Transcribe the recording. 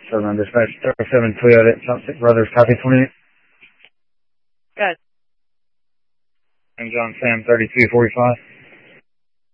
Southern Dispatch 37 Toyota, Sunset Brothers, copy 28. Good. I'm John Sam 3245.